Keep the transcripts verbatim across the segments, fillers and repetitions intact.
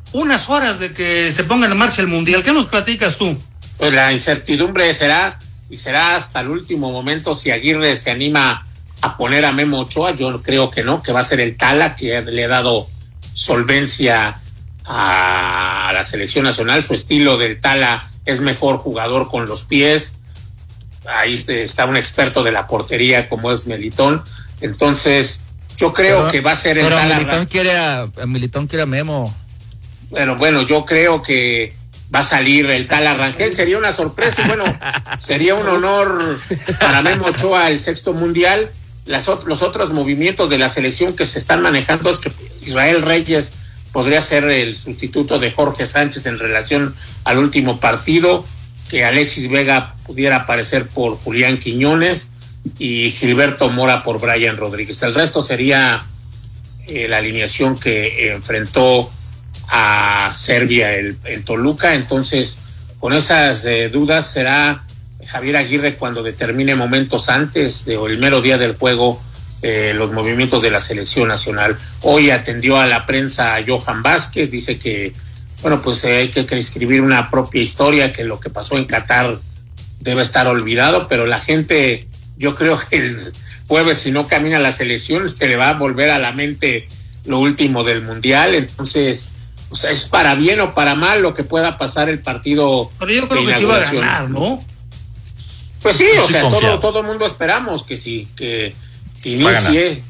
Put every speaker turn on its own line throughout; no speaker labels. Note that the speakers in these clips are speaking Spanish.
unas horas de que se ponga en marcha el Mundial. ¿Qué nos platicas tú?
Pues la incertidumbre será, y será hasta el último momento si Aguirre se anima a poner a Memo Ochoa. Yo creo que no, que va a ser el Tala, que le ha dado solvencia a la selección nacional. Su estilo del Tala es mejor jugador con los pies. Ahí está un experto de la portería como es Melitón. Entonces yo creo pero, que va a ser el
pero
Tala.
Militón quiere a, a Militón quiere a Memo.
Bueno, bueno, yo creo que va a salir el Tala Rangel. Sería una sorpresa y bueno, sería un honor para Memo Ochoa el sexto mundial. Las, los otros movimientos de la selección que se están manejando es que Israel Reyes podría ser el sustituto de Jorge Sánchez en relación al último partido, que Alexis Vega pudiera aparecer por Julián Quiñones y Gilberto Mora por Brian Rodríguez. El resto sería eh, la alineación que enfrentó a Serbia el, el Toluca. Entonces, con esas eh, dudas será Javier Aguirre cuando determine momentos antes de, o el mero día del juego eh, los movimientos de la selección nacional. Hoy atendió a la prensa a Johan Vázquez, dice que bueno, pues eh, hay que, que escribir una propia historia, que lo que pasó en Qatar debe estar olvidado, pero la gente, yo creo que el jueves si no camina la selección se le va a volver a la mente lo último del Mundial. Entonces, o sea, es para bien o para mal lo que pueda pasar el partido.
Pero yo creo que sí va a ganar, ¿no?
Pues sí, o sea, todo todo el mundo esperamos que sí, que inicie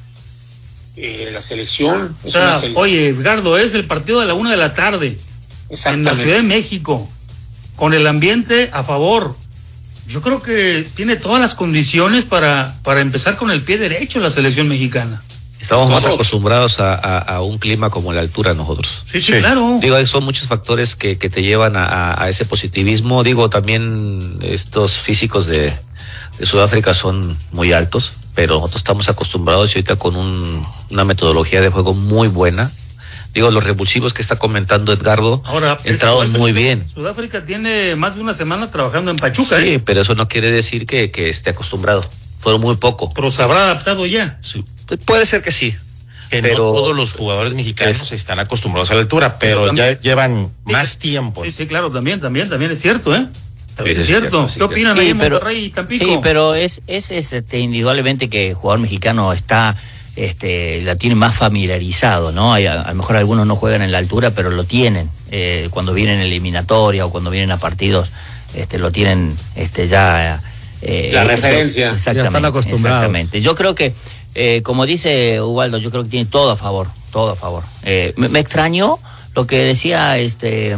eh, la selección.
O sea, sele... Oye, Edgardo, es el partido de la una de la tarde en la Ciudad de México, con el ambiente a favor. Yo creo que tiene todas las condiciones para, para empezar con el pie derecho la selección mexicana.
Estamos más acostumbrados a, a, a un clima como la altura nosotros.
Sí, sí, sí, claro.
Digo, son muchos factores que, que te llevan a, a ese positivismo. Digo, también estos físicos de, de Sudáfrica son muy altos, pero nosotros estamos acostumbrados y ahorita con un, una metodología de juego muy buena. Digo, los revulsivos que está comentando Edgardo
Ahora,
entraron muy bien.
Sudáfrica tiene más de una semana trabajando en Pachuca.
Sí,
¿eh?
pero eso no quiere decir que, que esté acostumbrado. Fueron muy poco.
Pero se habrá adaptado ya.
Sí. Puede ser que sí.
Que
pero
no todos los jugadores mexicanos es, están acostumbrados a la altura, pero, pero ya llevan sí, más tiempo.
Sí, sí, claro, también, también, también es cierto, ¿eh? También sí, es cierto. Sí, ¿qué opinan
sí,
ahí en
pero,
Monterrey y Tampico?
Sí, pero es, es, es este, indudablemente que el jugador mexicano está, este, la tiene más familiarizado, ¿no? Hay, a, a lo mejor algunos no juegan en la altura, pero lo tienen. Eh, cuando vienen en eliminatoria o cuando vienen a partidos, este, lo tienen, este, ya.
Eh, la referencia.
Exactamente.
Ya están acostumbrados.
Exactamente. Yo creo que, eh, como dice Ubaldo, yo creo que tiene todo a favor, todo a favor. Eh, me, me extrañó lo que decía este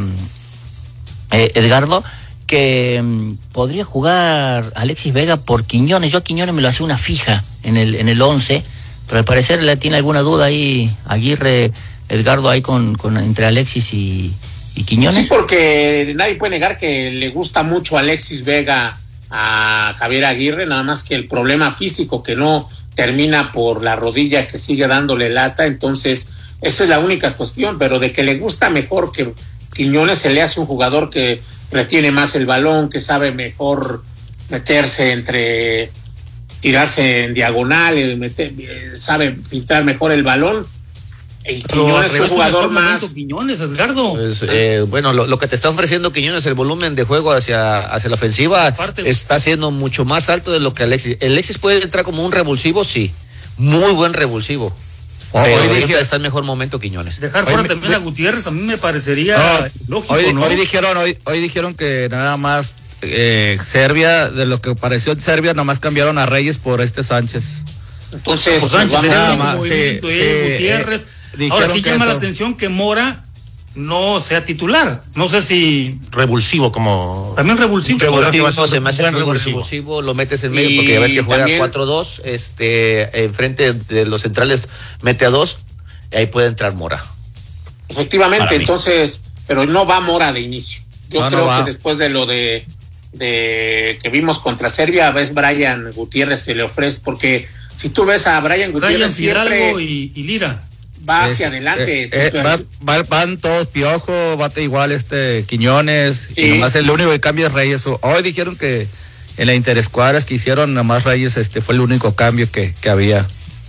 eh, Edgardo, que um, podría jugar Alexis Vega por Quiñones. Yo a Quiñones me lo hace una fija en el en el once, pero al parecer le tiene alguna duda ahí Aguirre, Edgardo, ahí con, con entre Alexis y, y Quiñones.
Sí, porque nadie puede negar que le gusta mucho Alexis Vega a Javier Aguirre, nada más que el problema físico que no termina por la rodilla, que sigue dándole lata. Entonces esa es la única cuestión, pero de que le gusta mejor que Quiñones, se le hace un jugador que retiene más el balón, que sabe mejor meterse entre, tirarse en diagonal, meter, sabe filtrar mejor el balón. Y Quiñones es un jugador más.
Quiñones, Edgardo.
Pues, eh, bueno, lo, lo que te está ofreciendo Quiñones, el volumen de juego hacia, hacia la ofensiva, aparte, está siendo mucho más alto de lo que Alexis. Alexis puede entrar como un revulsivo, sí, muy buen revulsivo. Oh, pero hoy dije, está en mejor momento Quiñones.
Dejar fuera también me, a Gutiérrez a mí me parecería no, lógico,
hoy,
¿no?
Hoy dijeron, hoy, hoy dijeron que nada más eh, Serbia, de lo que pareció en Serbia, nomás cambiaron a Reyes por este Sánchez.
Entonces,
pues Sánchez
vamos,
sería
nada
un
más,
movimiento,
sí,
eh,
sí,
Gutiérrez.
Eh,
Ahora sí llama
eso.
la atención que Mora no sea titular. No sé si
revulsivo como
también revulsivo.
Revulsivo, se me hace muy revulsivo. revulsivo, lo metes en medio y porque ya ves que juega cuatro dos, este, enfrente de los centrales mete a dos, y ahí puede entrar Mora.
Efectivamente, entonces, pero no va Mora de inicio. Yo no, creo no que después de lo de de que vimos contra Serbia, ves Brian Gutiérrez se le ofrece, porque si tú ves a Brian Gutiérrez
Brian
siempre
y, y Lira
va hacia es, adelante.
Eh, eh, va, va, van todos Piojo, bate igual este Quiñones, sí. Y nomás el único que cambia es Reyes. Hoy dijeron que en la interescuadras que hicieron, nomás Reyes este fue el único cambio que, que había.
Ah,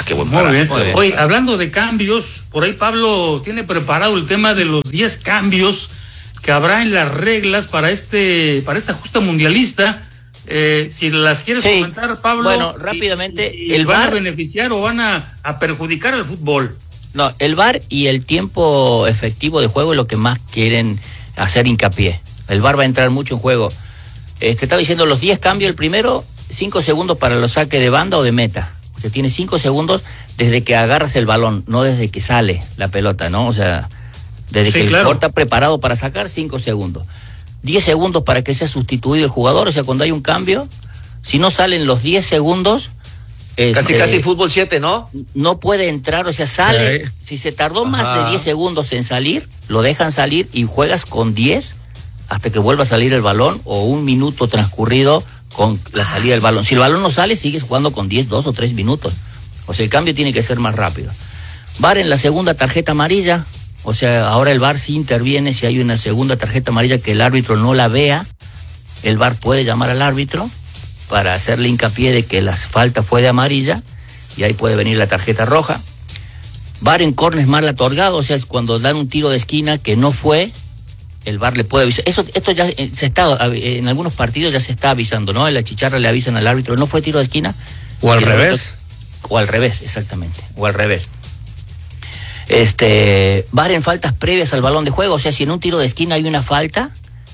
qué buen
Muy
para,
bien.
muy bien.
Oye, hablando de cambios, por ahí Pablo tiene preparado el tema de los diez cambios que habrá en las reglas para este para esta justa mundialista. Eh, si las quieres
Sí.
comentar, Pablo.
Bueno, rápidamente,
y, y
el
van
V A R
a beneficiar o van a, a perjudicar al fútbol.
No, el V A R y el tiempo efectivo de juego es lo que más quieren hacer hincapié. El V A R va a entrar mucho en juego. Eh, te estaba diciendo los diez cambios. El primero, cinco segundos para los saques de banda o de meta. O sea, tiene cinco segundos desde que agarras el balón, no desde que sale la pelota, ¿no? O sea, desde
Sí,
que
claro.
el jugador está preparado para sacar, cinco segundos. diez segundos para que sea sustituido el jugador. O sea, cuando hay un cambio, si no salen los diez segundos...
Casi,
este,
casi fútbol siete, ¿no?
no puede entrar, o sea, sale,
Sí.
si se tardó más
Ajá.
de diez segundos en salir, lo dejan salir y juegas con diez hasta que vuelva a salir el balón o un minuto transcurrido con la salida del balón. Si el balón no sale, sigues jugando con diez, dos o tres minutos. O sea, el cambio tiene que ser más rápido. V A R en la segunda tarjeta amarilla, o sea, ahora el V A R sí interviene si hay una segunda tarjeta amarilla que el árbitro no la vea, el V A R puede llamar al árbitro para hacerle hincapié de que la falta fue de amarilla y ahí puede venir la tarjeta roja. V A R en córner mal otorgado, o sea, es cuando dan un tiro de esquina que no fue, el V A R le puede avisar. Eso, esto ya eh, se está, eh, en algunos partidos ya se está avisando, ¿no? En la chicharra le avisan al árbitro, no fue tiro de esquina.
O al
Y el
revés.
árbitro- O al revés, exactamente, o al revés. Este, V A R en faltas previas al balón de juego, o sea, si en un tiro de esquina hay una falta,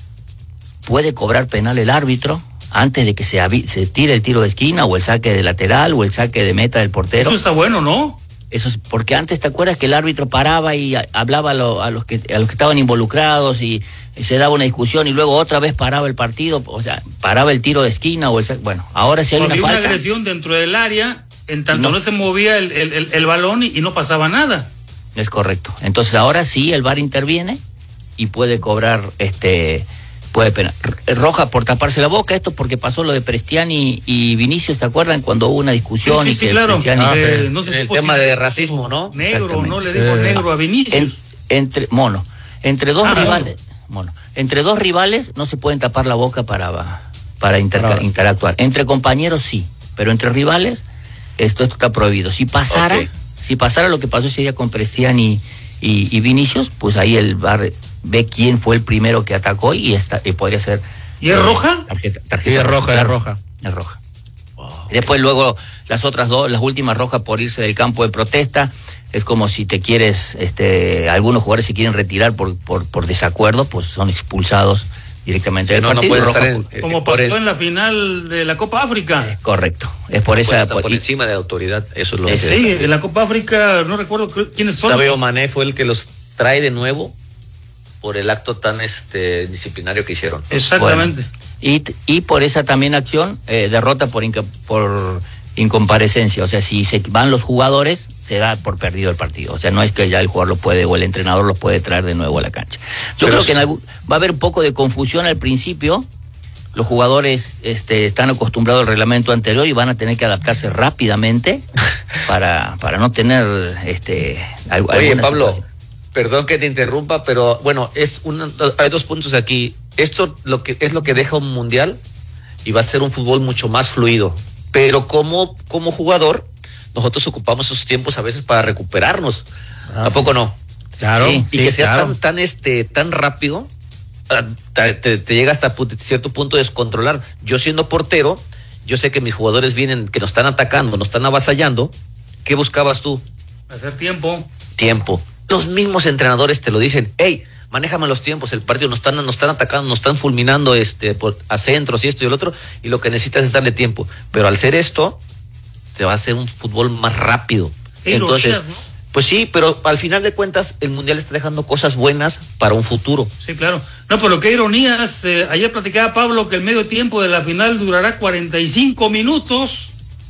puede cobrar penal el árbitro antes de que se, avi- se tire el tiro de esquina o el saque de lateral o el saque de meta del portero.
Eso está bueno, ¿no?
Eso es porque antes te acuerdas que el árbitro paraba y a- hablaba a, lo- a los que a los que estaban involucrados y, y se daba una discusión y luego otra vez paraba el partido, o sea, paraba el tiro de esquina o el saque. Bueno, ahora si hay
Cuando
una
hay una
falta,
agresión dentro del área, en tanto
No.
no, se movía el, el, el- el balón y, y no pasaba nada.
es correcto. Entonces ahora sí el V A R interviene y puede cobrar este puede pena. R- Roja por taparse la boca, esto porque pasó lo de Prestiani y Vinicius, ¿te acuerdan? Cuando hubo una discusión
Sí,
y
sí, sí,
que
claro.
Prestiani-
Ah,
Eh,
no se
el
supo
tema
si-
de racismo, ¿no?
Negro, ¿no? Le
Exactamente.
dijo
Eh.
negro a Vinicius.
En- entre mono, entre dos
Ah,
rivales, mono, entre dos rivales no se pueden tapar la boca para para interca-
Para-
interactuar. Entre compañeros sí, pero entre rivales esto, esto está prohibido. Si pasara,
Ok.
si pasara lo que pasó ese día con Prestiani y, y Vinicius, pues ahí el V A R ve quién fue el primero que atacó y está y podría ser.
¿Y es roja?
Tarjeta,
Sí,
tarjeta
es roja, es
claro.
roja.
Es roja. Y después luego las otras dos, las últimas rojas por irse del campo de protesta, es como si te quieres, este, algunos jugadores se quieren retirar por, por, por desacuerdo, pues son expulsados directamente del
No, no
partido.
pueden
roja
estar en,
por-
eh,
Como
por
pasó
el-
en la final de la Copa África.
Correcto, es por
pueden
esa...
estar
por-
por encima de la autoridad, eso es lo
Eh,
que...
Sí, en la Copa África, no recuerdo cre- quiénes son.
Sabio Mané fue el que los trae de nuevo por el acto tan este disciplinario que hicieron.
Exactamente.
Y, y por esa también acción, eh, derrota por, inca- por incomparecencia. O sea, si se van los jugadores, se da por perdido el partido. O sea, no es que ya el jugador lo puede o el entrenador lo puede traer de nuevo a la cancha. Yo
Pero
creo
sí.
que en algún- va a haber un poco de confusión al principio. Los jugadores este, están acostumbrados al reglamento anterior y van a tener que adaptarse rápidamente para, para no tener este, al-
Oye,
alguna
Pablo,
situación.
perdón que te interrumpa, pero bueno, es una, hay dos puntos aquí. Esto lo que es lo que deja un mundial y va a ser un fútbol mucho más fluido. Pero como, como jugador, nosotros ocupamos esos tiempos a veces para recuperarnos.
Ah,
¿A poco no?
Claro.
Sí,
Y
sí,
que sea
claro.
tan, tan este, tan rápido, ah, te, te- te llega hasta pu- cierto punto de descontrolar. Yo siendo portero, yo sé que mis jugadores vienen, que nos están atacando, nos están avasallando. ¿Qué buscabas tú?
Hacer tiempo.
Tiempo. Los mismos entrenadores te lo dicen, hey, manéjame los tiempos, el partido nos están, nos están atacando, nos están fulminando este, por, a centros y esto y el otro, y lo que necesitas es darle tiempo. Pero al ser esto, te va a hacer un fútbol más rápido.
Qué
Entonces,
ironías, ¿no?
pues sí, pero al final de cuentas, el Mundial está dejando cosas buenas para un futuro.
Sí, claro. No, pero qué ironías. Eh, ayer platicaba Pablo que el medio tiempo de la final durará cuarenta y cinco minutos.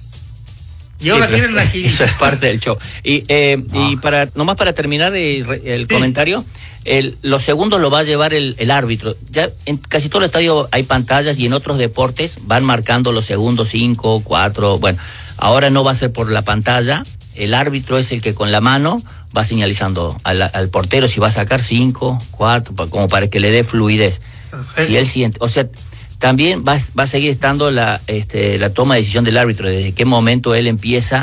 Y ahora
Sí,
quieren
pero Eso
agilizar.
es parte del show. Y, eh, y para nomás para terminar el, el
Sí.
comentario, el, los segundos lo va a llevar el, el árbitro. Ya en casi todo el estadio hay pantallas y en otros deportes van marcando los segundos cinco, cuatro. Bueno, ahora no va a ser por la pantalla. El árbitro es el que con la mano va señalizando al, al portero si va a sacar cinco, cuatro, pa- como para que le dé fluidez.
Perfecto.
Y él siente, o sea, también va, va a seguir estando la, este, la toma de decisión del árbitro, desde qué momento él empieza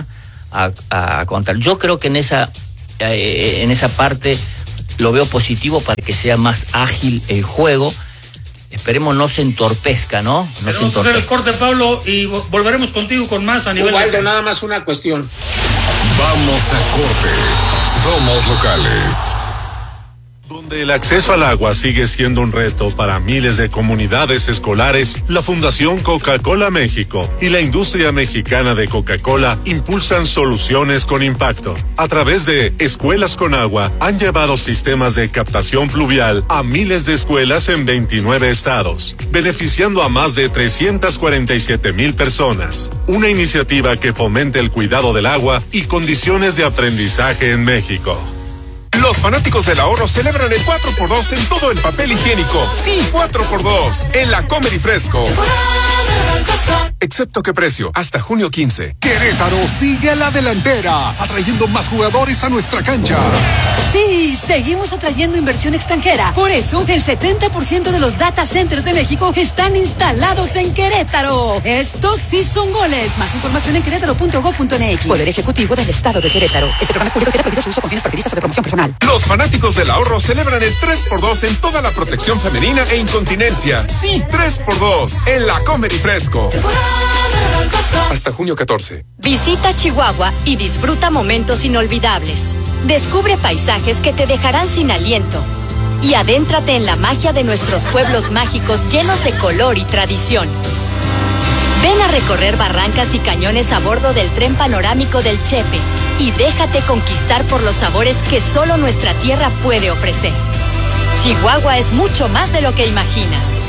a, a contar. Yo creo que en esa, eh, en esa parte lo veo positivo para que sea más ágil el juego. Esperemos no se entorpezca, ¿no? no
Pero vamos a hacer el corte, Pablo, y volveremos contigo con más a nivel...
Ubaldo, de... nada más una cuestión.
Vamos a corte. Somos locales. Donde el acceso al agua sigue siendo un reto para miles de comunidades escolares, la Fundación Coca-Cola México y la industria mexicana de Coca-Cola impulsan soluciones con impacto. A través de Escuelas con Agua, han llevado sistemas de captación pluvial a miles de escuelas en veintinueve estados, beneficiando a más de trescientas cuarenta y siete mil personas. Una iniciativa que fomenta el cuidado del agua y condiciones de aprendizaje en México.
Los fanáticos del ahorro celebran el cuatro por dos en todo el papel higiénico. Sí, cuatro por dos en la Comer Fresco. Excepto qué precio, hasta junio quince.
Querétaro sigue a la delantera, atrayendo más jugadores a nuestra cancha.
Sí, seguimos atrayendo inversión extranjera. Por eso, el setenta por ciento de los data centers de México están instalados en Querétaro. Estos sí son goles. Más información en querétaro punto gob punto eme equis. Poder Ejecutivo del Estado de Querétaro. Este programa es público, queda prohibido su uso con fines partidistas o de promoción personal.
Los fanáticos del ahorro celebran el tres por dos en toda la protección femenina e incontinencia. Sí, tres por dos en la Comer Fresco. Hasta junio catorce.
Visita Chihuahua y disfruta momentos inolvidables. Descubre paisajes que te dejarán sin aliento. Y adéntrate en la magia de nuestros pueblos mágicos llenos de color y tradición. Ven a recorrer barrancas y cañones a bordo del tren panorámico del Chepe y déjate conquistar por los sabores que solo nuestra tierra puede ofrecer. Chihuahua es mucho más de lo que imaginas.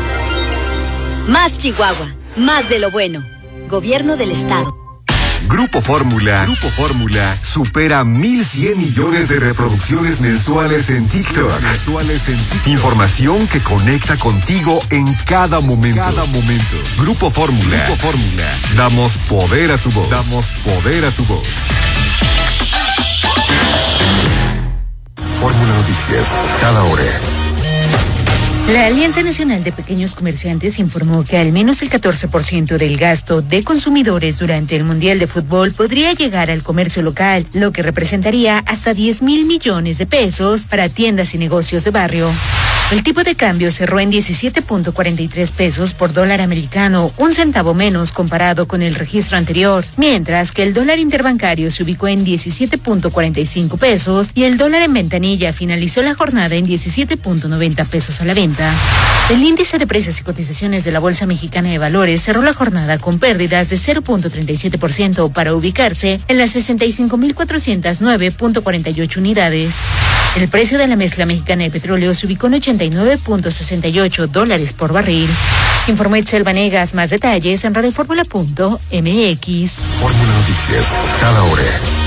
Más Chihuahua, más de lo bueno. Gobierno del Estado.
Grupo Fórmula, Grupo Fórmula supera mil cien millones de reproducciones mensuales en TikTok. Mensuales en TikTok. Información que conecta contigo en cada momento. Cada momento. Grupo Fórmula, Grupo Fórmula. Damos poder a tu voz. Damos poder a tu voz. Fórmula Noticias, cada hora.
La Alianza Nacional de Pequeños Comerciantes informó que al menos el catorce por ciento del gasto de consumidores durante el Mundial de Fútbol podría llegar al comercio local, lo que representaría hasta diez mil millones de pesos para tiendas y negocios de barrio. El tipo de cambio cerró en diecisiete punto cuarenta y tres pesos por dólar americano, un centavo menos comparado con el registro anterior, mientras que el dólar interbancario se ubicó en diecisiete punto cuarenta y cinco pesos y el dólar en ventanilla finalizó la jornada en diecisiete punto noventa pesos a la venta. El índice de precios y cotizaciones de la Bolsa Mexicana de Valores cerró la jornada con pérdidas de cero punto treinta y siete por ciento para ubicarse en las sesenta y cinco mil cuatrocientos nueve punto cuarenta y ocho unidades. El precio de la mezcla mexicana de petróleo se ubicó en ochenta y nueve punto sesenta y ocho dólares por barril. Informó Itzel Vanegas. Más detalles en radio fórmula punto eme equis.
Fórmula Noticias, cada hora.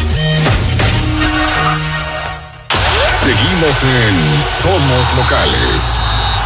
Seguimos en Somos Locales.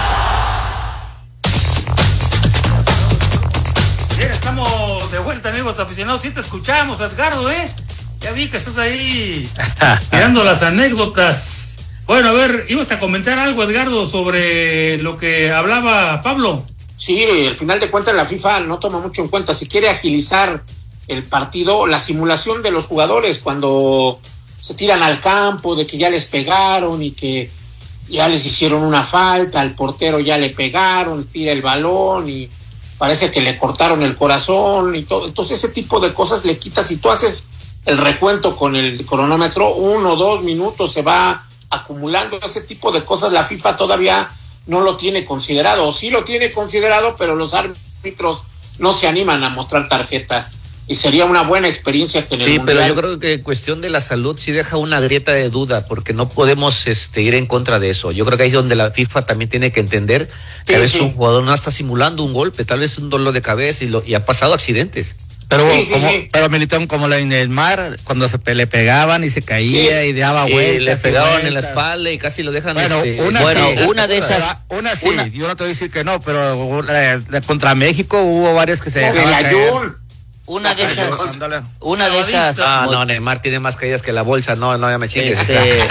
Bien, estamos de vuelta, amigos aficionados. Sí te escuchamos, Edgardo, ¿eh? Ya vi que estás ahí tirando las anécdotas. Bueno, a ver, ibas a comentar algo, Edgardo, sobre lo que hablaba Pablo.
Sí, al final de cuentas la FIFA no toma mucho en cuenta. Si quiere agilizar el partido, la simulación de los jugadores cuando se tiran al campo, de que ya les pegaron y que ya les hicieron una falta, al portero ya le pegaron, tira el balón y parece que le cortaron el corazón y todo. Entonces ese tipo de cosas le quitas. Si tú haces el recuento con el cronómetro, uno o dos minutos se va acumulando. Ese tipo de cosas la FIFA todavía no lo tiene considerado, o sí lo tiene considerado, pero los árbitros no se animan a mostrar tarjeta, y sería una buena experiencia que en el
sí,
mundial...
pero yo creo que en cuestión de la salud sí deja una grieta de duda, porque no podemos este, ir en contra de eso. Yo creo que ahí es donde la FIFA también tiene que entender que sí, a veces sí. un jugador no está simulando un golpe, tal vez un dolor de cabeza y, lo, y ha pasado accidentes.
Pero,
sí, sí,
como,
sí.
pero Militón, como la, en el mar, cuando se le pegaban y se caía sí. y daba vueltas.
Y le pegaban en la espalda y casi lo dejan.
Bueno,
este,
una,
bueno
sí,
una de esas.
Una sí,
una,
yo no te voy a decir que no, pero la, la, contra México hubo varias que se dejaban
la
caer.
Una de esas. Una de esas.
Ah, no, Neymar tiene más caídas que la bolsa, no, no, ya me chingues.
Este,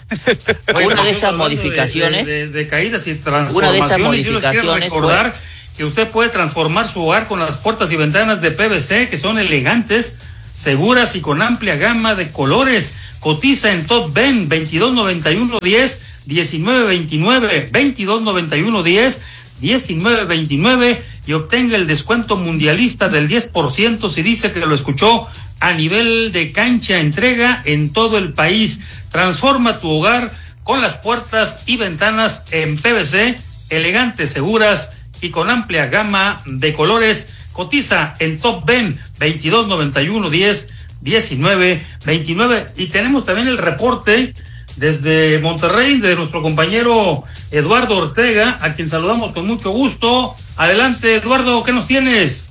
una de esas modificaciones.
De, de, de caídas y transformaciones.
Una de esas
Yo
modificaciones.
les quiero recordar que usted puede transformar su hogar con las puertas y ventanas de P V C, que son elegantes, seguras y con amplia gama de colores. Cotiza en Top Ben, veintidós noventa y uno diez, diecinueve veintinueve, veintidós noventa y uno diez, diecinueve veintinueve, y obtenga el descuento mundialista del diez por ciento si dice que lo escuchó a nivel de cancha. Entrega en todo el país. Transforma tu hogar con las puertas y ventanas en P V C, elegantes, seguras y con amplia gama de colores. Cotiza en Top Ben, veintidós noventa y uno diez, diecinueve veintinueve. Y tenemos también el reporte desde Monterrey de nuestro compañero Eduardo Ortega, a quien saludamos con mucho gusto. Adelante, Eduardo, ¿qué nos tienes?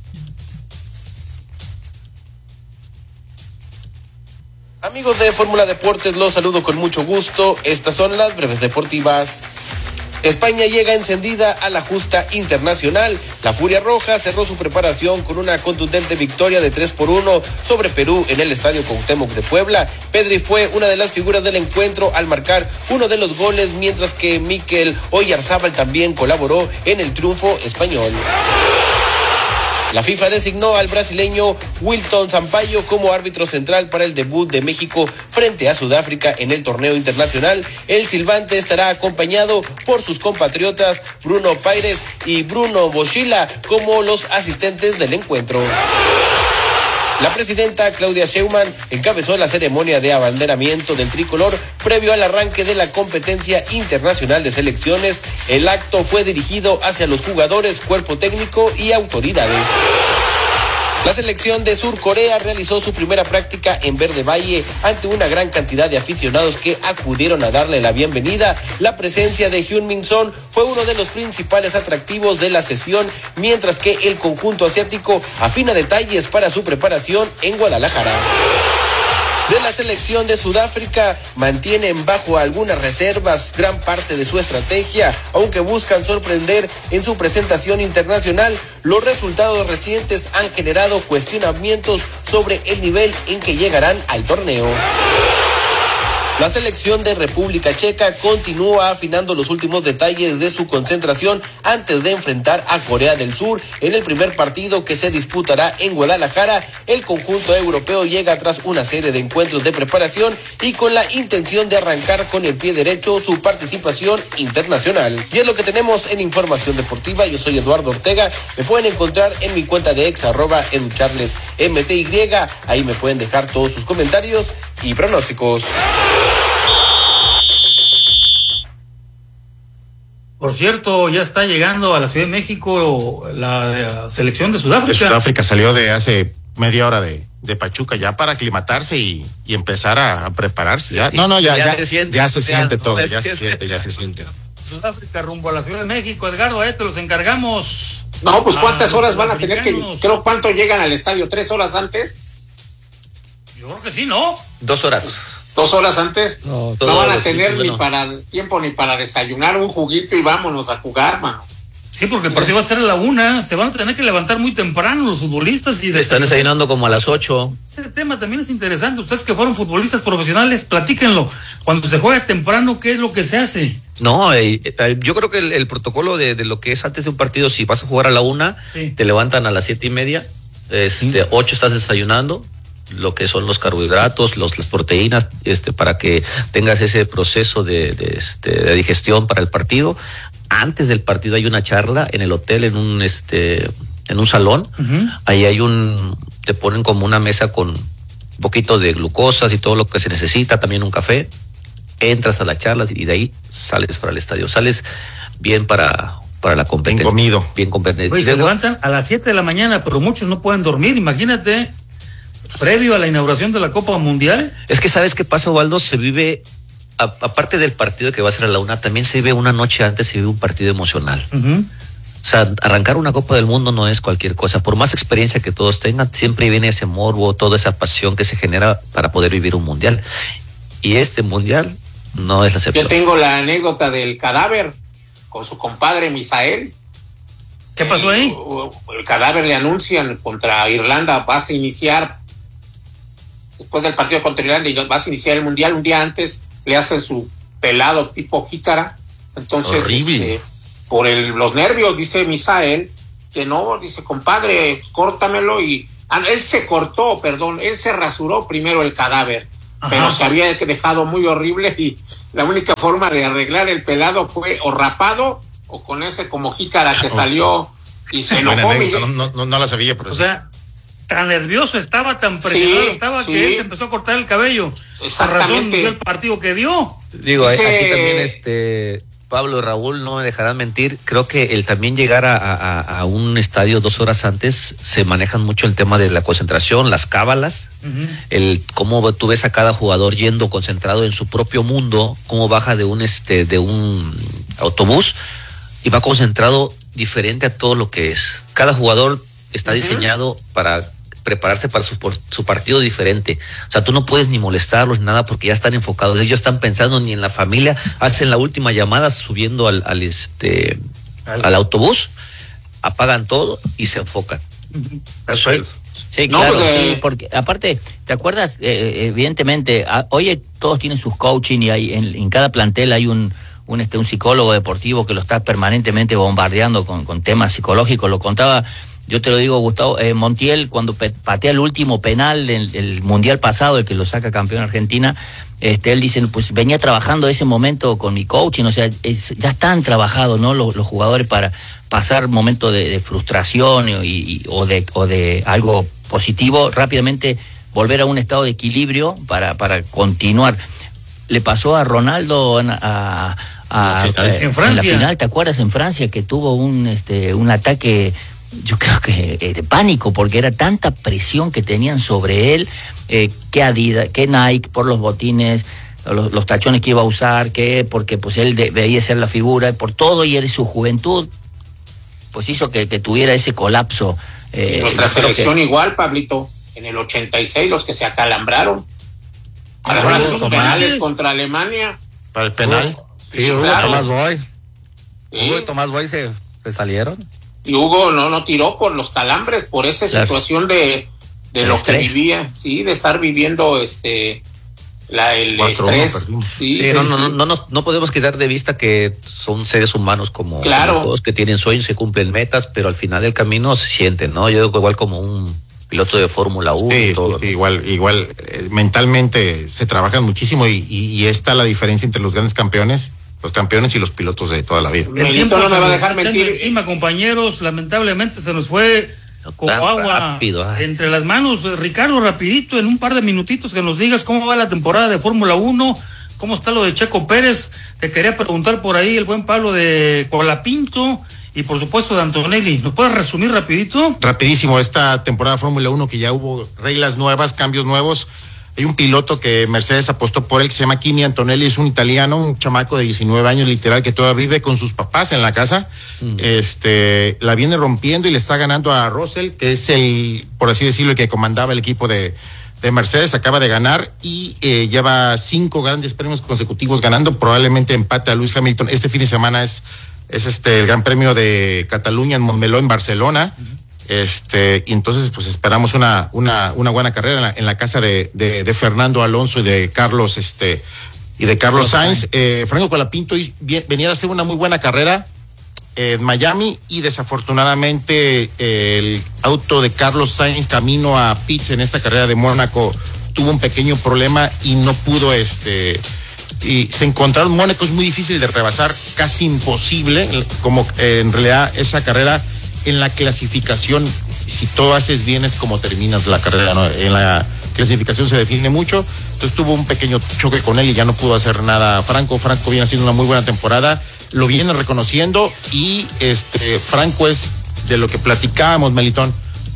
Amigos de Fórmula Deportes, los saludo con mucho gusto. Estas son las breves deportivas. España llega encendida a la justa internacional. La Furia Roja cerró su preparación con una contundente victoria de tres por uno sobre Perú en el Estadio Cuauhtémoc de Puebla. Pedri fue una de las figuras del encuentro al marcar uno de los goles, mientras que Mikel Oyarzábal también colaboró en el triunfo español. La FIFA designó al brasileño Wilton Sampaio como árbitro central para el debut de México frente a Sudáfrica en el torneo internacional. El silbante estará acompañado por sus compatriotas Bruno Paires y Bruno Boschilla como los asistentes del encuentro. La presidenta Claudia Sheinbaum encabezó la ceremonia de abanderamiento del tricolor previo al arranque de la competencia internacional de selecciones. El acto fue dirigido hacia los jugadores, cuerpo técnico y autoridades. La selección de Sur Corea realizó su primera práctica en Verde Valle ante una gran cantidad de aficionados que acudieron a darle la bienvenida. La presencia de Heung-min Son fue uno de los principales atractivos de la sesión, mientras que el conjunto asiático afina detalles para su preparación en Guadalajara. De la selección de Sudáfrica mantienen bajo algunas reservas gran parte de su estrategia, aunque buscan sorprender en su presentación internacional. Los resultados recientes han generado cuestionamientos sobre el nivel en que llegarán al torneo. La selección de República Checa continúa afinando los últimos detalles de su concentración antes de enfrentar a Corea del Sur en el primer partido que se disputará en Guadalajara. El conjunto europeo llega tras una serie de encuentros de preparación y con la intención de arrancar con el pie derecho su participación internacional. Y es lo que tenemos en Información Deportiva. Yo soy Eduardo Ortega. Me pueden encontrar en mi cuenta de ex arroba educharles mty. Ahí me pueden dejar todos sus comentarios y pronósticos.
Por cierto, ya está llegando a la Ciudad de México la selección de Sudáfrica.
De Sudáfrica salió de hace media hora de, de Pachuca ya para aclimatarse y, y empezar a, a prepararse. Ya, sí, no, no, ya, ya, ya, se siente, ya se siente todo, ya se siente, ya se siente.
Sudáfrica rumbo a la Ciudad de México. Edgardo, a este los encargamos.
No, pues cuántas horas van a tener que, creo, ¿cuánto llegan al estadio? ¿Tres horas antes?
Yo creo que sí, ¿no?
Dos horas.
Dos horas antes. No, no van a tener ni
no.
para tiempo ni para desayunar, un juguito y vámonos a jugar, mano.
Sí, porque el partido va a ser a la una. Se van a tener que levantar muy temprano los futbolistas. y
Están desayunando como a las ocho.
Ese tema también es interesante. Ustedes que fueron futbolistas profesionales, platíquenlo. Cuando se juega temprano, ¿qué es lo que se hace?
No, eh, eh, yo creo que el, el protocolo de, de lo que es antes de un partido, si vas a jugar a la una, sí. te levantan a las siete y media, este, sí. ocho estás desayunando, lo que son los carbohidratos, los, las proteínas, este, para que tengas ese proceso de, de, este, de digestión para el partido. Antes del partido hay una charla en el hotel, en un, este, en un salón. Uh-huh. Ahí hay un, te ponen como una mesa con un poquito de glucosas y todo lo que se necesita, también un café. Entras a la charla y de ahí sales para el estadio. Sales bien para, para la competencia.
Bien comido.
Bien competido.
Oye, se levantan a las siete de la mañana, pero muchos no pueden dormir. Imagínate, previo a la inauguración de la Copa Mundial.
Es que ¿sabes qué pasa, Osvaldo? Se vive, a, aparte del partido que va a ser a la una, también se vive una noche antes, se vive un partido emocional. Uh-huh. O sea, arrancar una Copa del Mundo no es cualquier cosa. Por más experiencia que todos tengan, siempre viene ese morbo, toda esa pasión que se genera para poder vivir un mundial. Y este mundial no es la excepción.
Yo tengo la anécdota del cadáver con su compadre Misael.
¿Qué pasó ahí?
El, el cadáver le anuncian contra Irlanda, vas a iniciar, después del partido contra Irlanda, y vas a iniciar el mundial. Un día antes le hacen su pelado tipo jícara. Entonces,
horrible.
Este, por el, los nervios, dice Misael, que no, dice, compadre, córtamelo y... Ah, él se cortó, perdón, él se rasuró primero el cadáver, ajá, pero se había dejado muy horrible y la única forma de arreglar el pelado fue o rapado o con ese como jícara que salió y se enojó.
No, no, no, no la sabía, pero
o sea, tan nervioso estaba, tan presionado sí, estaba sí. que él se empezó a cortar el cabello.
Exactamente.
Por razón dio el partido que dio.
Digo, Dice... aquí también este Pablo y Raúl no me dejarán mentir, creo que el también llegar a, a, a un estadio dos horas antes se manejan mucho el tema de la concentración, las cábalas, uh-huh. el cómo tú ves a cada jugador yendo concentrado en su propio mundo, cómo baja de un este de un autobús y va concentrado diferente a todo lo que es. Cada jugador está uh-huh. diseñado para prepararse para su, su partido diferente. O sea, tú no puedes ni molestarlos ni nada porque ya están enfocados. Ellos están pensando ni en la familia, hacen la última llamada subiendo al, al este al, al autobús, apagan todo y se enfocan.
Eso es.
Sí, claro, no, pues, sí, porque aparte, ¿te acuerdas? Eh, evidentemente, a, oye, todos tienen sus coaching y hay en, en cada plantel hay un un este un psicólogo deportivo que lo está permanentemente bombardeando con, con temas psicológicos. Lo contaba, yo te lo digo, Gustavo, eh, Montiel, cuando pe- patea el último penal del, del Mundial pasado, el que lo saca campeón Argentina, este, él dice, pues venía trabajando ese momento con mi coaching, o sea, es, ya están trabajados, ¿no? Los, los jugadores para pasar momentos de, de frustración y, y, o de o de algo positivo, rápidamente volver a un estado de equilibrio para, para continuar. Le pasó a Ronaldo a, a, a,
en Francia.
En la final, ¿te acuerdas? En Francia que tuvo un este un ataque, yo creo que eh, de pánico, porque era tanta presión que tenían sobre él, eh, que Adidas, que Nike por los botines, los, los tachones que iba a usar, que porque pues él de, veía ser la figura, por todo, y él su juventud pues hizo que, que tuviera ese colapso.
Eh, nuestra selección que... igual, Pablito, en el ochenta y seis los que se acalambraron. Para los penales contra Alemania.
Para el penal. Sí, sí, Hugo, claro. Tomás Boy. Sí. Hugo y Tomás Boy se, se salieron.
Y Hugo no, no tiró por los calambres, por esa Las... situación de, de lo estrés. que vivía, sí, de estar viviendo este la, el Cuatro estrés. Sí,
sí, sí, no, sí. No, no, no, no podemos quitar de vista que son seres humanos como,
claro.
como todos, que tienen sueños, se cumplen metas, pero al final del camino se sienten, ¿no? Yo digo igual como un piloto de Fórmula uno.
Sí,
y todo,
sí, igual, igual eh, mentalmente se trabajan muchísimo y, y, y esta la diferencia entre los grandes campeones, los campeones y los pilotos de toda la vida.
El tiempo no me va a dejar mentir. Encima, compañeros, lamentablemente se nos fue como agua rápido, entre las manos. Ricardo, rapidito, en un par de minutitos que nos digas cómo va la temporada de Fórmula uno, cómo está lo de Checo Pérez. Te quería preguntar por ahí el buen Pablo de Colapinto. Y por supuesto de Antonelli. ¿Nos puedes resumir rapidito?
Rapidísimo, esta temporada de Fórmula uno que ya hubo reglas nuevas, cambios nuevos. Hay un piloto que Mercedes apostó por él que se llama Kimi Antonelli, es un italiano, un chamaco de diecinueve años literal que todavía vive con sus papás en la casa. Mm. Este, la viene rompiendo y le está ganando a Russell, que es el, por así decirlo, el que comandaba el equipo de, de Mercedes, acaba de ganar y eh, lleva cinco grandes premios consecutivos ganando, probablemente empate a Lewis Hamilton. Este fin de semana es Es este el Gran Premio de Cataluña en Montmeló, en Barcelona. Uh-huh. Este, y entonces pues esperamos una, una, una buena carrera en la, en la casa de, de, de Fernando Alonso y de Carlos, este, y de Carlos Sainz. Eh, Franco Colapinto venía a hacer una muy buena carrera en Miami y desafortunadamente eh, el auto de Carlos Sainz camino a pits en esta carrera de Mónaco tuvo un pequeño problema y no pudo este y se encontraron. Mónaco es muy difícil de rebasar, casi imposible, como eh, en realidad esa carrera en la clasificación, si todo haces bien es como terminas la carrera, ¿no? En la clasificación se define mucho, entonces tuvo un pequeño choque con él y ya no pudo hacer nada Franco. Franco viene haciendo una muy buena temporada, lo viene reconociendo y este Franco es de lo que platicábamos, Melitón,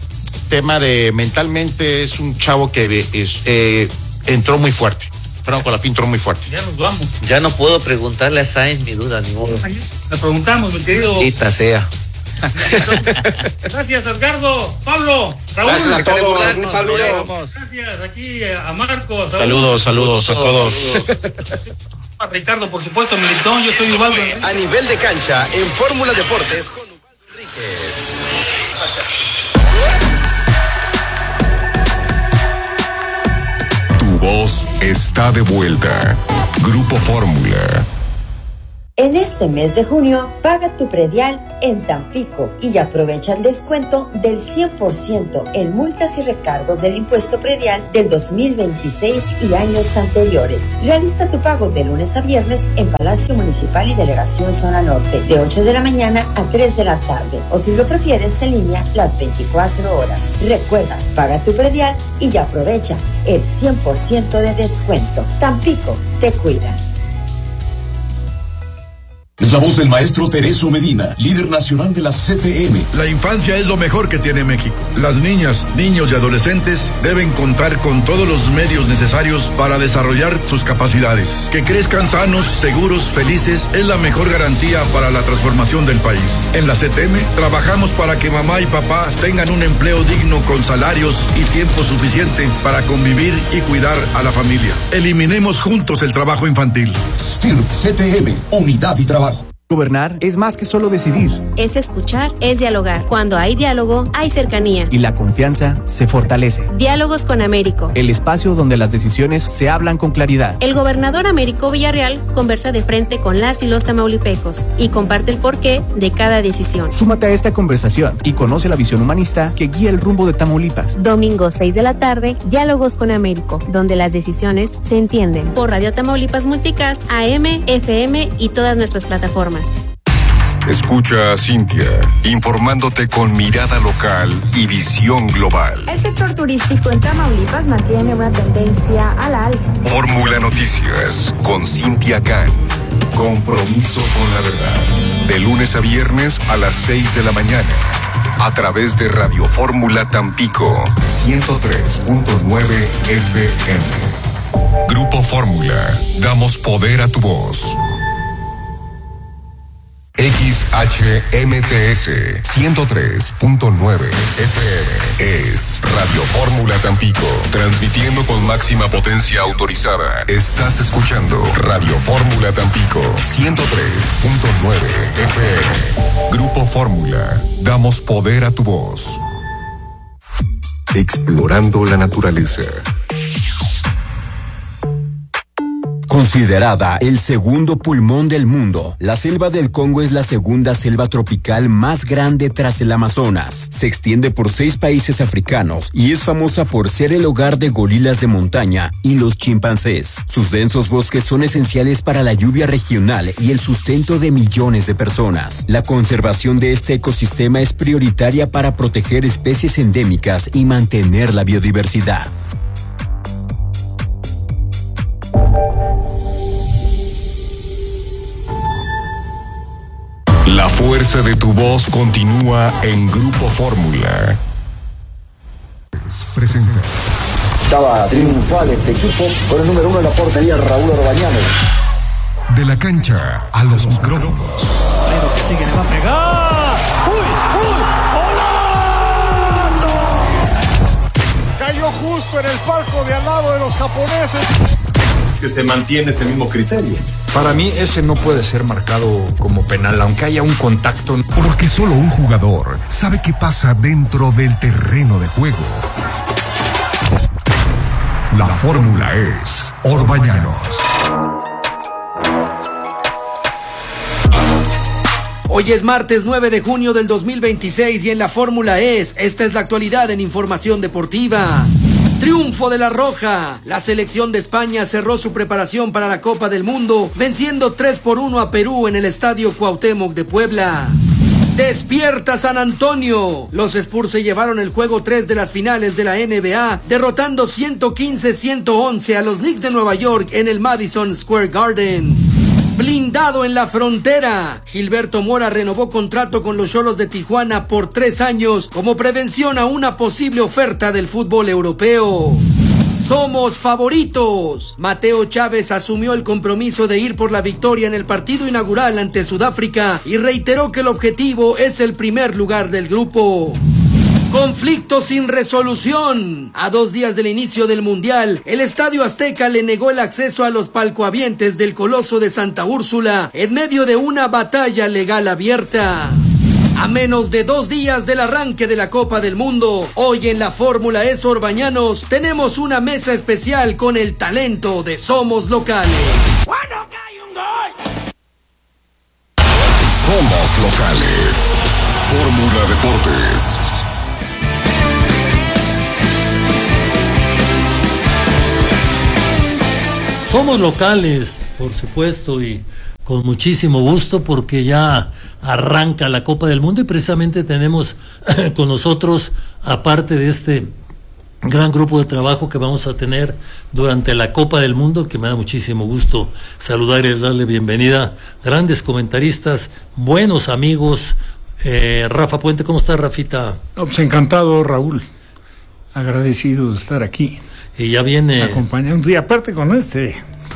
tema de mentalmente es un chavo que es, eh, entró muy fuerte. Franco Colapinto muy fuerte.
Ya nos vamos.
Ya no puedo preguntarle a Sainz mi duda, ni modo.
Le preguntamos, mi querido.
Quita sea.
Gracias, Edgardo, Pablo, Raúl.
Gracias a todos. Un saludo.
Gracias aquí a Marcos. A
saludos, saludos a todos.
A Ricardo, por supuesto, Militón. Yo soy Ubaldo.
A nivel de cancha, en Fórmula Deportes con Enríquez.
Tu voz está de vuelta. Grupo Fórmula.
En este mes de junio, paga tu predial en Tampico y aprovecha el descuento del cien por ciento en multas y recargos del impuesto predial del dos mil veintiséis y años anteriores. Realiza tu pago de lunes a viernes en Palacio Municipal y Delegación Zona Norte, de ocho de la mañana a tres de la tarde, o si lo prefieres en línea, las veinticuatro horas. Recuerda, paga tu predial y aprovecha el cien por ciento de descuento. Tampico te cuida.
Es la voz del maestro Tereso Medina, líder nacional de la C T M.
La infancia es lo mejor que tiene México. Las niñas, niños y adolescentes deben contar con todos los medios necesarios para desarrollar sus capacidades. Que crezcan sanos, seguros, felices es la mejor garantía para la transformación del país. En la C T M trabajamos para que mamá y papá tengan un empleo digno con salarios y tiempo suficiente para convivir y cuidar a la familia. Eliminemos juntos el trabajo infantil.
S T I R P C T M, unidad y trabajo.
Gobernar es más que solo decidir.
Es escuchar, es dialogar. Cuando hay diálogo, hay cercanía.
Y la confianza se fortalece.
Diálogos con Américo.
El espacio donde las decisiones se hablan con claridad.
El gobernador Américo Villarreal conversa de frente con las y los tamaulipecos y comparte el porqué de cada decisión.
Súmate a esta conversación y conoce la visión humanista que guía el rumbo de Tamaulipas.
Domingo seis de la tarde, Diálogos con Américo, donde las decisiones se entienden. Por Radio Tamaulipas Multicast, A M, F M y todas nuestras plataformas.
Escucha a Cintia, informándote con mirada local y visión global.
El sector turístico en Tamaulipas mantiene una tendencia a la alza.
Fórmula Noticias con Cintia Can. Compromiso con la verdad. De lunes a viernes a las seis de la mañana. A través de Radio Fórmula Tampico ciento tres punto nueve F M. Grupo Fórmula. Damos poder a tu voz. X H M T S ciento tres punto nueve F M es Radio Fórmula Tampico, transmitiendo con máxima potencia autorizada. Estás escuchando Radio Fórmula Tampico ciento tres punto nueve F M. Grupo Fórmula, damos poder a tu voz. Explorando la naturaleza.
Considerada el segundo pulmón del mundo, la selva del Congo es la segunda selva tropical más grande tras el Amazonas. Se extiende por seis países africanos y es famosa por ser el hogar de gorilas de montaña y los chimpancés. Sus densos bosques son esenciales para la lluvia regional y el sustento de millones de personas. La conservación de este ecosistema es prioritaria para proteger especies endémicas y mantener la biodiversidad.
La fuerza de tu voz continúa en Grupo Fórmula. Presenta.
Estaba triunfal este equipo con el número uno en la portería, Raúl Orbañano.
De la cancha a los micrófonos.
Pero que sigue, le va a pegar. ¡Uy, uy! ¡Golazo! Cayó justo en el palco de al lado de los japoneses.
Que se mantiene ese mismo criterio.
Para mí ese no puede ser marcado como penal, aunque haya un contacto.
Porque solo un jugador sabe qué pasa dentro del terreno de juego. La fórmula es Orbañanos.
Hoy es martes nueve de junio del dos mil veintiséis y en la fórmula es, esta es la actualidad en información deportiva. Triunfo de la Roja. La selección de España cerró su preparación para la Copa del Mundo, venciendo tres por uno a Perú en el Estadio Cuauhtémoc de Puebla. Despierta San Antonio. Los Spurs se llevaron el juego tres de las finales de la N B A, derrotando ciento quince a ciento once a los Knicks de Nueva York en el Madison Square Garden. Blindado en la frontera. Gilberto Mora renovó contrato con los Xolos de Tijuana por tres años como prevención a una posible oferta del fútbol europeo. Somos favoritos. Mateo Chávez asumió el compromiso de ir por la victoria en el partido inaugural ante Sudáfrica y reiteró que el objetivo es el primer lugar del grupo. Conflicto sin resolución. A dos días del inicio del Mundial, el Estadio Azteca le negó el acceso a los palcohabientes del Coloso de Santa Úrsula en medio de una batalla legal abierta. A menos de dos días del arranque de la Copa del Mundo, hoy en la Fórmula E Orbañanos tenemos una mesa especial con el talento de Somos Locales.
Somos locales. Fórmula Deportes.
Somos locales, por supuesto, y con muchísimo gusto porque ya arranca la Copa del Mundo y precisamente tenemos con nosotros, aparte de este gran grupo de trabajo que vamos a tener durante la Copa del Mundo, que me da muchísimo gusto saludar y darle bienvenida, grandes comentaristas, buenos amigos. Eh, Rafa Puente, ¿cómo estás, Rafita?
No, pues encantado, Raúl, agradecido de estar aquí.
Y ya viene
acompañando, y aparte con este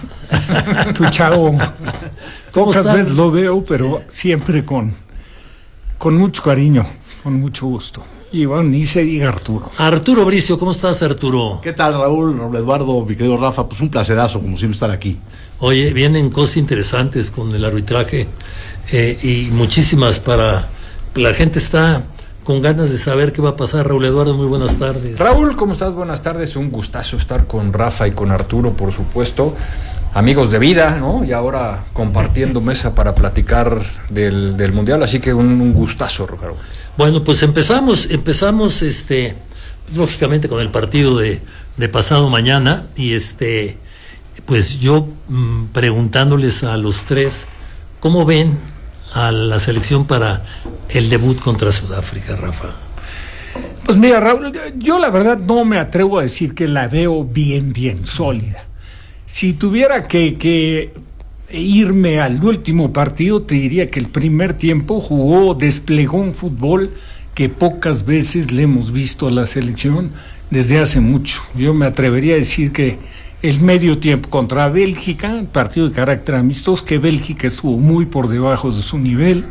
tu chavo,
¿cómo
pocas
estás?
veces lo veo, pero siempre con con mucho cariño, con mucho gusto. Y bueno, ni se diga Arturo.
Arturo Bricio, ¿cómo estás, Arturo?
¿Qué tal, Raúl, Raúl Eduardo, mi querido Rafa? Pues un placerazo, como siempre, estar aquí.
Oye, vienen cosas interesantes con el arbitraje eh, y muchísimas para... La gente está con ganas de saber qué va a pasar. Raúl Eduardo, muy buenas tardes.
Raúl, ¿cómo estás? Buenas tardes, un gustazo estar con Rafa y con Arturo, por supuesto. Amigos de vida, ¿no? Y ahora compartiendo mesa para platicar del, del Mundial, así que un, un gustazo, Raúl.
Bueno, pues empezamos, empezamos este, lógicamente con el partido de, de pasado mañana, y este, pues yo mmm, preguntándoles a los tres, ¿cómo ven a la selección para el debut contra Sudáfrica, Rafa?
Pues mira, Raúl, yo la verdad no me atrevo a decir que la veo bien, bien sólida. Si tuviera que, que irme al último partido, te diría que el primer tiempo jugó, desplegó un fútbol que pocas veces le hemos visto a la selección desde hace mucho. Yo me atrevería a decir que el medio tiempo contra Bélgica, partido de carácter amistoso, que Bélgica estuvo muy por debajo de su nivel.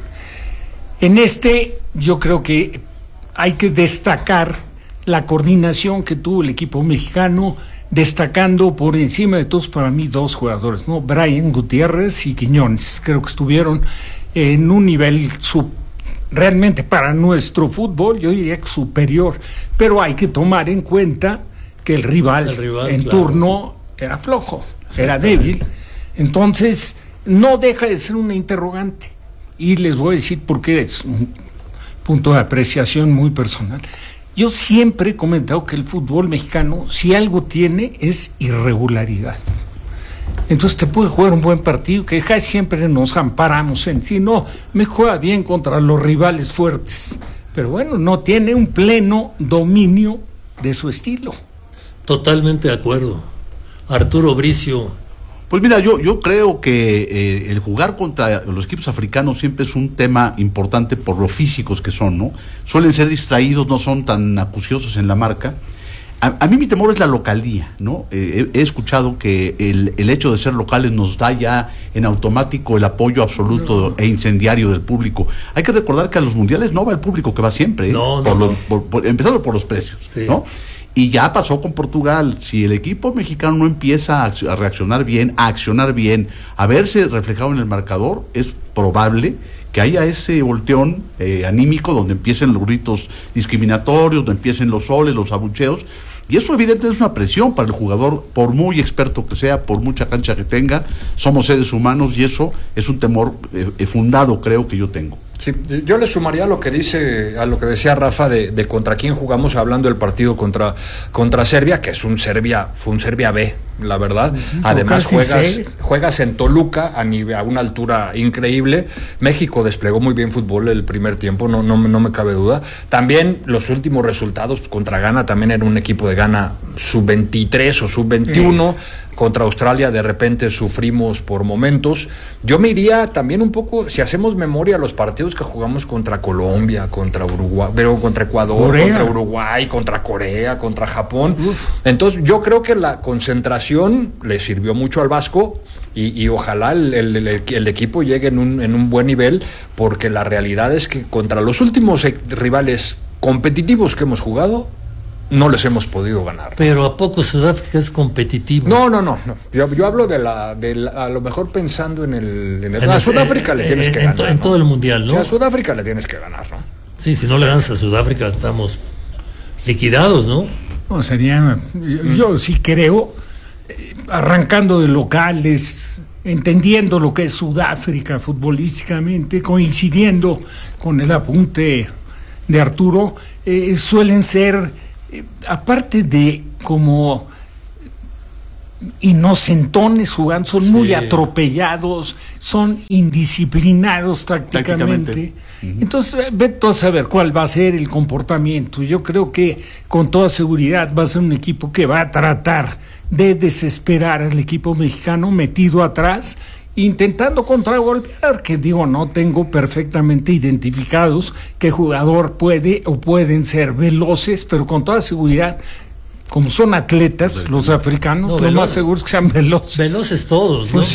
En este, yo creo que hay que destacar la coordinación que tuvo el equipo mexicano, destacando por encima de todos para mí dos jugadores, ¿no? Brian Gutiérrez y Quiñones. Creo que estuvieron en un nivel sub, realmente para nuestro fútbol, yo diría que superior, pero hay que tomar en cuenta que el rival, el rival en claro. turno era flojo, era débil. Entonces, no deja de ser una interrogante. Y les voy a decir por qué es un punto de apreciación muy personal. Yo siempre he comentado que el fútbol mexicano, si algo tiene, es irregularidad. Entonces te puede jugar un buen partido, que casi siempre nos amparamos en sí, no, me juega bien contra los rivales fuertes, pero bueno, no tiene un pleno dominio de su estilo.
Totalmente de acuerdo. Arturo Bricio.
Pues mira, yo, yo creo que eh, el jugar contra los equipos africanos siempre es un tema importante por lo físicos que son, ¿no? Suelen ser distraídos, no son tan acuciosos en la marca. A, a mí mi temor es la localía, ¿no? Eh, he, he escuchado que el, el hecho de ser locales nos da ya en automático el apoyo absoluto no. e incendiario del público. Hay que recordar que a los mundiales no va el público que va siempre, ¿eh?
no, no,
por
no.
Los, por, por, empezando por los precios,
sí.
¿no? Y ya pasó con Portugal. Si el equipo mexicano no empieza a, a reaccionar bien, a accionar bien, a verse reflejado en el marcador, es probable que haya ese volteón eh, anímico donde empiecen los gritos discriminatorios, donde empiecen los soles, los abucheos. Y eso evidentemente es una presión para el jugador, por muy experto que sea, por mucha cancha que tenga. Somos seres humanos y eso es un temor eh, fundado, creo que yo tengo.
Sí, yo le sumaría a lo que dice, a lo que decía Rafa de, de contra quién jugamos, hablando del partido contra, contra Serbia, que es un Serbia, fue un Serbia B, la verdad. Uh-huh. Además juegas, juegas en Toluca a, nivel, a una altura increíble. México desplegó muy bien fútbol el primer tiempo, no, no, no me cabe duda. También los últimos resultados contra Ghana, también era un equipo de Ghana sub veintitrés o sub veintiuno. Sí. Contra Australia de repente sufrimos por momentos. Yo me iría también un poco, si hacemos memoria, a los partidos que jugamos contra Colombia, contra Uruguay, pero contra Ecuador, Corea. contra Uruguay, contra Corea, contra Japón. Uf. Entonces yo creo que la concentración le sirvió mucho al Vasco y, y ojalá el, el, el, el equipo llegue en un, en un buen nivel, porque la realidad es que contra los últimos rivales competitivos que hemos jugado, no les hemos podido ganar.
Pero ¿a poco Sudáfrica es competitivo?
No, no, no. no. Yo, yo hablo de la, de la, a lo mejor pensando en el... En el en a Sudáfrica eh, le tienes eh, que
en
ganar,
to, En
¿no?
todo el mundial, ¿no?
O sea, a Sudáfrica le tienes que ganar, ¿no?
Sí, si no le ganas a Sudáfrica estamos liquidados, ¿no?
No, sería... Yo, yo sí creo, eh, arrancando de locales, entendiendo lo que es Sudáfrica futbolísticamente, coincidiendo con el apunte de Arturo, eh, suelen ser, eh, aparte de como inocentones jugando, son sí. muy atropellados, son indisciplinados tácticamente. Uh-huh. Entonces, vete a saber cuál va a ser el comportamiento. Yo creo que con toda seguridad va a ser un equipo que va a tratar de desesperar al equipo mexicano metido atrás, intentando contragolpear, que digo, no tengo perfectamente identificados qué jugador puede o pueden ser veloces, pero con toda seguridad, como son atletas, los africanos, no, lo veloz, más seguro es que sean veloces.
Veloces todos, ¿no?
Pues sí.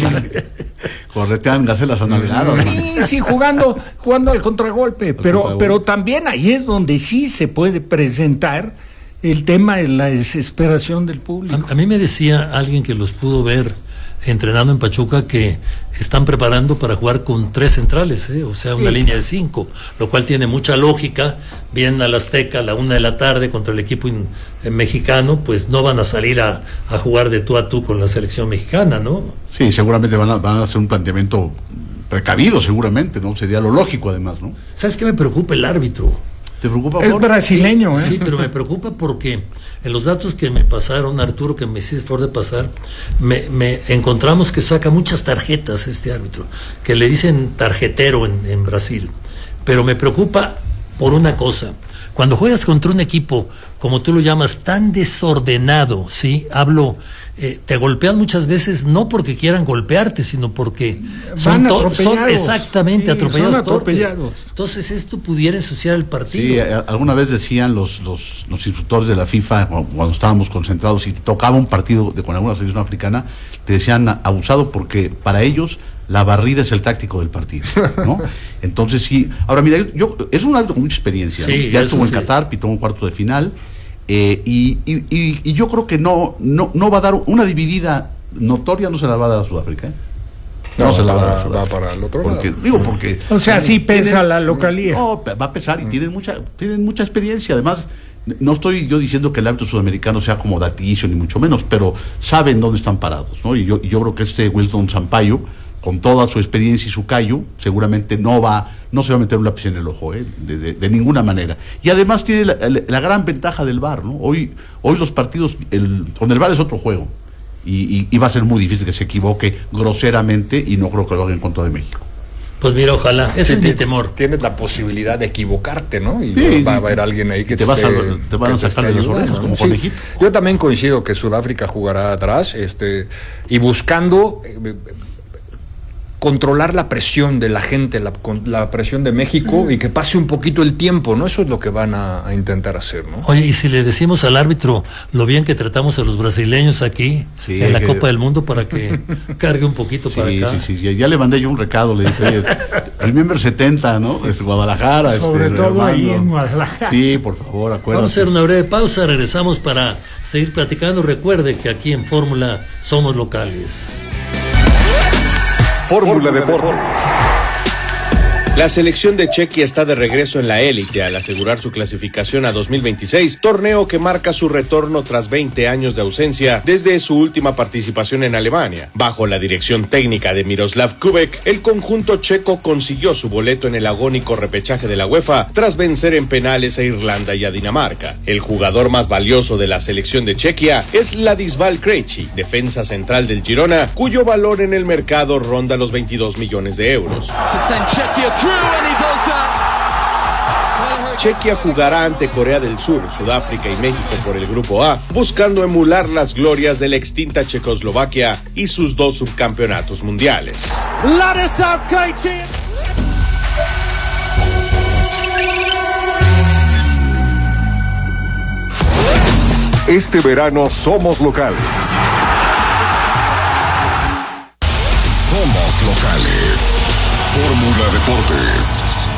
Corretean gacelas analizadas.
Sí, sí, jugando, jugando al contragolpe, pero, pero también ahí es donde sí se puede presentar el tema de la desesperación del público.
A, a mí me decía alguien que los pudo ver entrenando en Pachuca que están preparando para jugar con tres centrales, ¿eh? O sea, una sí, línea de cinco, lo cual tiene mucha lógica. Vienen al Azteca a la una de la tarde contra el equipo in, eh, mexicano, pues no van a salir a, a jugar de tú a tú con la selección mexicana, ¿no?
Sí, seguramente van a, van a hacer un planteamiento precavido, seguramente, ¿no? Sería lo lógico, además, ¿no?
¿Sabes qué me preocupa? El árbitro.
¿Te preocupa?
Es por... brasileño, ¿eh?
Sí, pero me preocupa porque en los datos que me pasaron, Arturo, que me hiciste favor de pasar, me, me encontramos que saca muchas tarjetas este árbitro, que le dicen tarjetero en, en Brasil. Pero me preocupa por una cosa. Cuando juegas contra un equipo, como tú lo llamas, tan desordenado, ¿sí? Hablo, eh, te golpean muchas veces no porque quieran golpearte, sino porque son, to- son exactamente sí, atropellados.
Son atropellados.
Entonces esto pudiera ensuciar el partido.
Sí, alguna vez decían los, los, los instructores de la FIFA, cuando estábamos concentrados y tocaba un partido de, con alguna selección africana, te decían abusado porque para ellos la barrida es el táctico del partido, ¿no? Entonces sí, ahora mira, yo, yo es un árbitro con mucha experiencia, sí, ¿no? Ya estuvo en sí. Qatar, pitó un cuarto de final, eh, y, y, y, y yo creo que no, no, no va a dar una dividida notoria, no se la va a dar a Sudáfrica, ¿eh?
No, no se la va a dar a Sudáfrica. Va para el otro
porque,
lado.
Digo, porque
o sea, sí pesa tienen, la localía.
No, va a pesar y mm. tienen mucha, tienen mucha experiencia, además. No estoy yo diciendo que el árbitro sudamericano sea acomodaticio, ni mucho menos, pero saben dónde están parados, ¿no? Y yo, y yo creo que este Wilton Sampaio, con toda su experiencia y su callo, seguramente no va, no se va a meter un lápiz en el ojo, ¿eh? de, de, de ninguna manera. Y además tiene la, la, la gran ventaja del V A R, ¿no? Hoy, hoy los partidos, el, con el V A R es otro juego, y, y, y va a ser muy difícil que se equivoque groseramente, y no creo que lo haga en contra de México.
Pues mira, ojalá, ese sí, es mi temor.
Tienes la posibilidad de equivocarte, ¿no? Y sí, va a haber alguien ahí que te,
te, vas a, te van a sacar de las orejas, ¿no? Como sí. conejito.
Yo también coincido que Sudáfrica jugará atrás, este, y buscando eh, controlar la presión de la gente, la, la presión de México, mm. y que pase un poquito el tiempo, ¿no? Eso es lo que van a, a intentar hacer, ¿no?
Oye, y si le decimos al árbitro lo bien que tratamos a los brasileños aquí, sí, en la que... Copa del Mundo, para que cargue un poquito sí, para acá.
Sí, sí, ya le mandé yo un recado, le dije, oye, remember setenta, ¿no? Es Guadalajara.
Sobre
este,
todo ahí en Guadalajara.
Sí, por favor, acuérdate.
Vamos a hacer una breve pausa, regresamos para seguir platicando. Recuerde que aquí en Fórmula somos locales.
Fórmula Deportes.
La selección de Chequia está de regreso en la élite al asegurar su clasificación a dos mil veintiséis, torneo que marca su retorno tras veinte años de ausencia desde su última participación en Alemania. Bajo la dirección técnica de Miroslav Kubek, el conjunto checo consiguió su boleto en el agónico repechaje de la UEFA tras vencer en penales a Irlanda y a Dinamarca. El jugador más valioso de la selección de Chequia es Ladislas Krejci, defensa central del Girona, cuyo valor en el mercado ronda los veintidós millones de euros. Chequia jugará ante Corea del Sur, Sudáfrica y México por el Grupo A, buscando emular las glorias de la extinta Checoslovaquia y sus dos subcampeonatos mundiales.
Este verano somos locales. Somos locales. Fórmula Deportes.